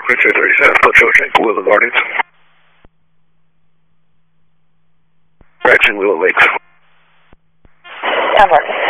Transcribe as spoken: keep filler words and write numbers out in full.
Richard thirty-seven, Shawshank, Willow Gardens. Correction, Willow Lakes. Over.